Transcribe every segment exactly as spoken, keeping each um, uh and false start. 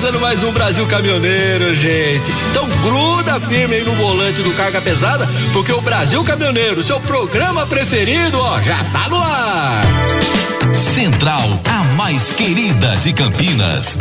começando mais um Brasil Caminhoneiro, gente. Então gruda firme aí no volante do Carga Pesada, porque o Brasil Caminhoneiro, seu programa preferido, ó, já tá no ar. Central, a mais querida de Campinas.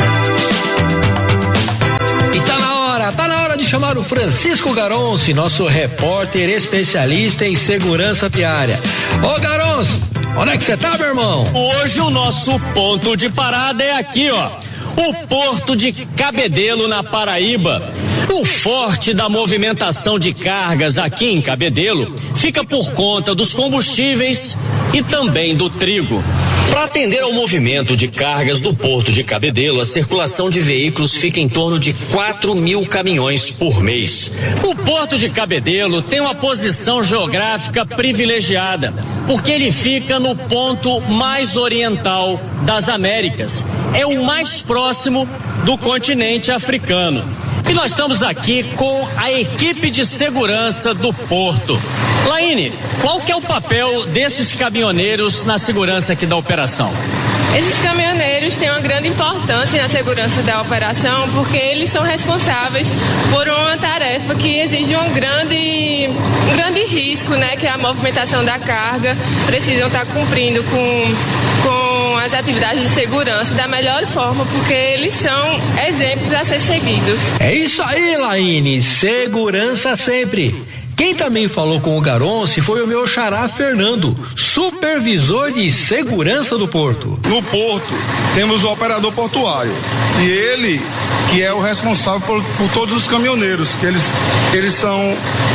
E tá na hora, tá na hora de chamar o Francisco Garonci, nosso repórter especialista em segurança viária. Ô Garonci, onde é que você tá, meu irmão? Hoje o nosso ponto de parada é aqui, ó. O Porto de Cabedelo, na Paraíba. O forte da movimentação de cargas aqui em Cabedelo fica por conta dos combustíveis e também do trigo. Para atender ao movimento de cargas do Porto de Cabedelo, a circulação de veículos fica em torno de quatro mil caminhões por mês. O Porto de Cabedelo tem uma posição geográfica privilegiada, porque ele fica no ponto mais oriental das Américas. É o mais próximo do continente africano. E nós estamos aqui com a equipe de segurança do Porto. Laine, qual que é o papel desses caminhoneiros na segurança aqui da operação? Esses caminhoneiros têm uma grande importância na segurança da operação, porque eles são responsáveis por uma tarefa que exige um grande, um grande risco, né? Que é a movimentação da carga. Eles precisam estar cumprindo com, com as atividades de segurança da melhor forma, porque eles são exemplos a ser seguidos. É isso aí, Laine, segurança sempre. Quem também falou com o Garonci foi o meu xará Fernando, supervisor de segurança do Porto. No Porto, temos o operador portuário, e ele que é o responsável por, por todos os caminhoneiros, que eles, eles são,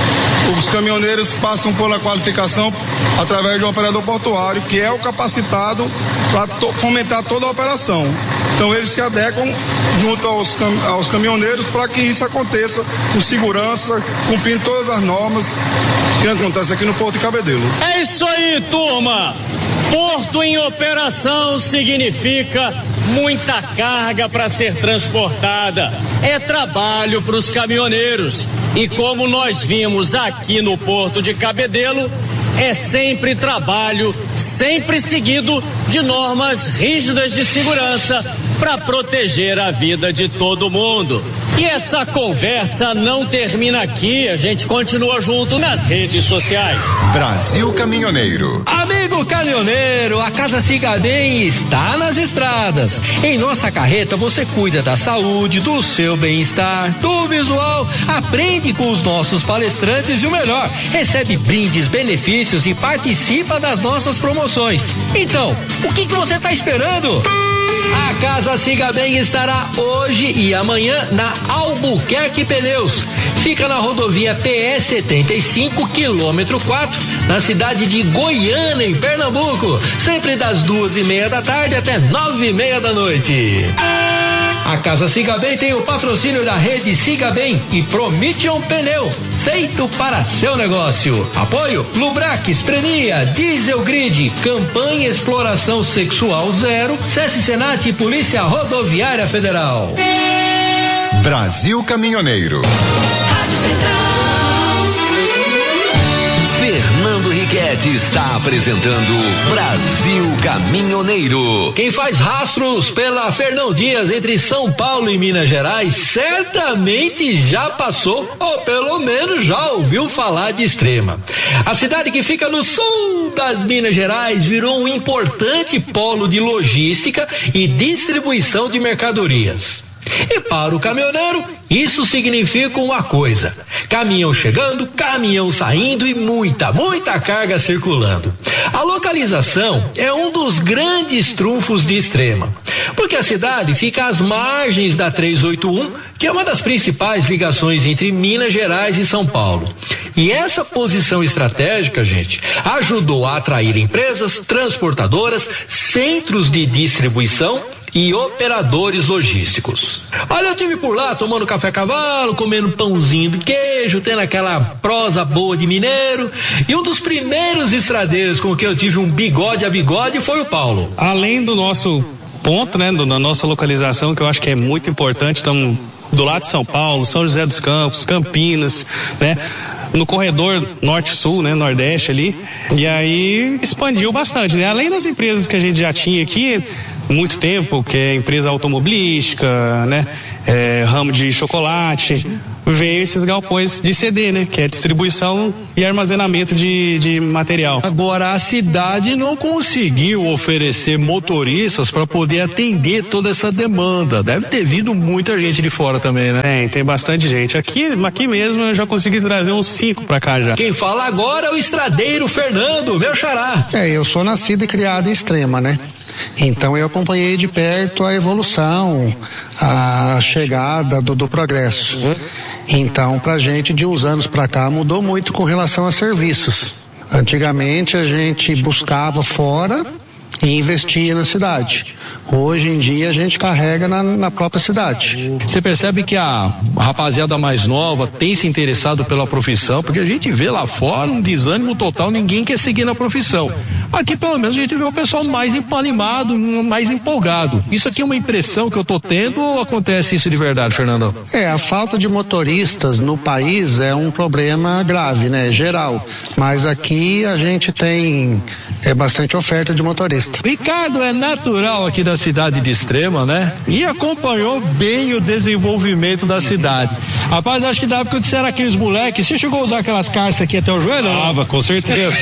os caminhoneiros passam pela qualificação através do operador portuário, que é o capacitado para to, fomentar toda a operação. Então eles se adequam junto aos, aos caminhoneiros para que isso aconteça com segurança, cumprindo todas as normas que acontece aqui no Porto de Cabedelo. É isso aí, turma! Porto em operação significa muita carga para ser transportada. É trabalho para os caminhoneiros. E como nós vimos aqui no Porto de Cabedelo, é sempre trabalho, sempre seguido de normas rígidas de segurança para proteger a vida de todo mundo. E essa conversa não termina aqui, a gente continua junto nas redes sociais. Brasil Caminhoneiro. Amigo caminhoneiro, a Casa Siga Bem está nas estradas. Em nossa carreta você cuida da saúde, do seu bem-estar, do visual, aprende com os nossos palestrantes e o melhor, recebe brindes, benefícios e participa das nossas promoções. Então, o que que você está esperando? A Casa Siga Bem estará hoje e amanhã na Albuquerque Pneus. Fica na rodovia P E setenta e cinco, quilômetro quatro, na cidade de Goiânia, em Pernambuco. Sempre das duas e meia da tarde até nove e meia da noite. A Casa Siga Bem tem o patrocínio da rede Siga Bem e Promission Pneu, feito para seu negócio. Apoio Lubrax, Premia, Diesel Grid, Campanha Exploração Sexual Zero, SESC Senat e Polícia Rodoviária Federal. Brasil Caminhoneiro. Rádio Central. Fernando Riquetti está apresentando Brasil Caminhoneiro. Quem faz rastros pela Fernão Dias entre São Paulo e Minas Gerais certamente já passou, ou pelo menos já ouviu falar de Extrema. A cidade que fica no sul das Minas Gerais virou um importante polo de logística e distribuição de mercadorias. E para o caminhoneiro, isso significa uma coisa: caminhão chegando, caminhão saindo e muita, muita carga circulando. A localização é um dos grandes trunfos de Extrema, porque a cidade fica às margens da trezentos e oitenta e um, que é uma das principais ligações entre Minas Gerais e São Paulo. E essa posição estratégica, gente, ajudou a atrair empresas, transportadoras, centros de distribuição e operadores logísticos. Olha o time por lá tomando café cavalo, comendo pãozinho de queijo, tendo aquela prosa boa de mineiro. E um dos primeiros estradeiros com quem eu tive um bigode a bigode foi o Paulo. Além do nosso ponto, né, da nossa localização, que eu acho que é muito importante, estamos do lado de São Paulo, São José dos Campos, Campinas, né? No corredor norte-sul, né, nordeste ali, e aí expandiu bastante, né, além das empresas que a gente já tinha aqui muito tempo, que é empresa automobilística, né, é, ramo de chocolate, veio esses galpões de C D, né? Que é distribuição e armazenamento de, de material. Agora, a cidade não conseguiu oferecer motoristas para poder atender toda essa demanda. Deve ter vindo muita gente de fora também, né? Tem, tem bastante gente. Aqui, aqui mesmo eu já consegui trazer uns cinco para cá já. Quem fala agora é o estradeiro Fernando, meu xará. É, eu sou nascido e criado em Extrema, né? Então eu acompanhei de perto a evolução, a chegada do, do progresso. Então, pra gente, de uns anos pra cá, mudou muito com relação a serviços. Antigamente a gente buscava fora e investia na cidade. Hoje em dia a gente carrega na, na própria cidade. Você percebe que a rapaziada mais nova tem se interessado pela profissão, porque a gente vê lá fora um desânimo total, ninguém quer seguir na profissão. Aqui pelo menos a gente vê o pessoal mais animado, mais empolgado. Isso aqui é uma impressão que eu tô tendo ou acontece isso de verdade, Fernando? É, a falta de motoristas no país é um problema grave, né? Geral. Mas aqui a gente tem é, bastante oferta de motorista. Ricardo é natural aqui da cidade de Extrema, né? E acompanhou bem o desenvolvimento da cidade. Rapaz, acho que da época que você era aqueles moleques, você chegou a usar aquelas calças aqui até o joelho? Tava, com certeza.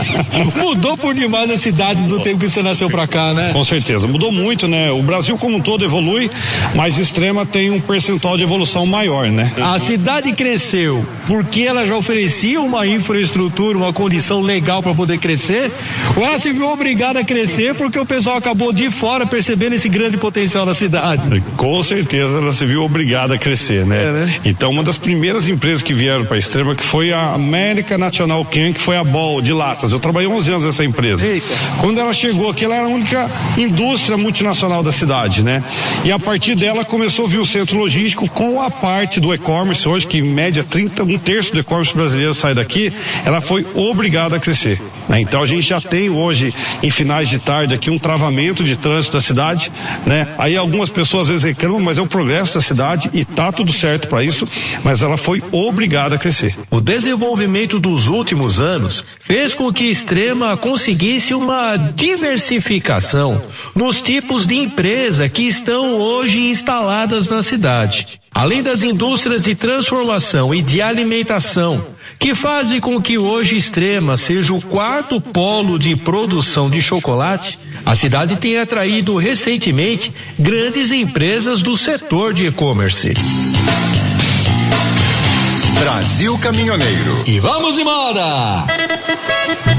Mudou por demais a cidade do tempo que você nasceu pra cá, né? Com certeza, mudou muito, né? O Brasil como um todo evolui, mas Extrema tem um percentual de evolução maior, né? A cidade cresceu porque ela já oferecia uma infraestrutura, uma condição legal para poder crescer, ou ela se viu obrigada a crescer porque o pessoal acabou de fora percebendo esse grande potencial da cidade? Com certeza ela se viu obrigada a crescer, né? É, né? Então uma das primeiras empresas que vieram para Extrema, que foi a América National Can, que foi a Ball de latas. Eu trabalhei onze anos nessa empresa. Eita. Quando ela chegou aqui, ela era a única indústria multinacional da cidade, né? E a partir dela começou a vir o centro logístico com a parte do e-commerce hoje, que em média trinta, um terço do e-commerce brasileiro sai daqui, ela foi obrigada a crescer, né? Então a gente já tem hoje, em finais de tarde aqui, um travamento de trânsito da cidade, né? Aí algumas pessoas às vezes reclamam, mas é o progresso da cidade e tá tudo certo para isso, mas ela foi obrigada a crescer. O desenvolvimento dos últimos anos fez com que Extrema conseguisse uma diversificação nos tipos de empresa que estão hoje instaladas na cidade. Além das indústrias de transformação e de alimentação, que fazem com que hoje Extrema seja o quarto polo de produção de chocolate, a cidade tem atraído recentemente grandes empresas do setor de e-commerce. Brasil Caminhoneiro. E vamos embora!